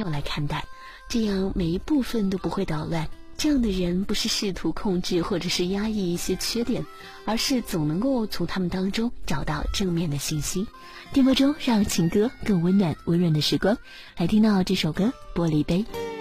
妙来看待，这样每一部分都不会捣乱。这样的人不是试图控制或者是压抑一些缺点，而是总能够从他们当中找到正面的信息。电波中让情歌更温暖，温润的时光，来听到这首歌《玻璃杯》。